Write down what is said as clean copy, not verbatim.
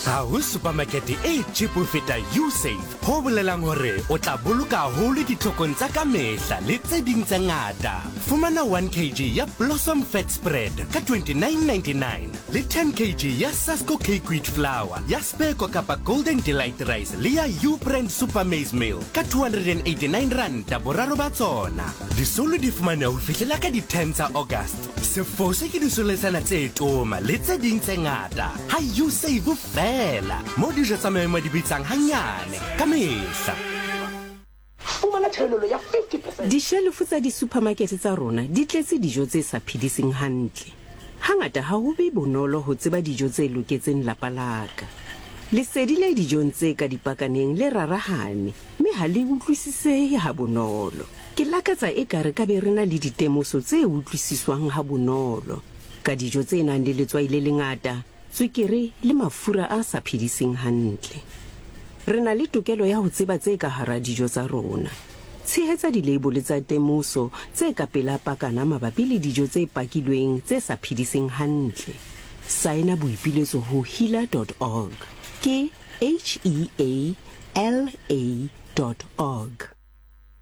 Ha ho supermarket e cheap ho feta Usave. Ho bolelang hore o tla boloka haholo ditlhokong tsa ka mehla le tse ding tse ngata. Fumana 1 kg ya Blossom Fat Spread ka 29.99 le 10 kg ya Sasco Cake Wheat Flour ya Speco kapa Golden Delight Rice le ya U-Brand Super Maize Meal ka 289 rand boraro ba tsona. Disolo di fumana ho fihlela ka di 10 tsa August. Sefose ke disoletsana tse toma le tse ding tse ngata. Ha Usave fela mo dijo tsa maemo di bitsang hanyane ka mehla. Fumana thelelo ya 50%. Dishelfu tsa di-supermarket tsa rona di tletse dijo tse sa phediseng hantle. Hangata ha ho be bonolo ho tseba dijo tse loketseng lapa laka. Lesedi le dijong tse ka dipakaneng le rarahane, mme ha le utlwisisehe ha bonolo. Ke lakatsa ekare ka be rena le ditemoso tse utlwisiswang ha bonolo ka dijo tse nang le letswai le lengata, tswekere le mafura a sa phediseng hantle. Re na le tokelo ya ho tseba tse ka hara dijo tsa rona. Tshehetsa dilabole tsa temoso tse ka pela pakana mabapi le dijo tse pakilweng tse sa phediseng hantle. Saena boipiletso ho healer.org. ke HEALA.org.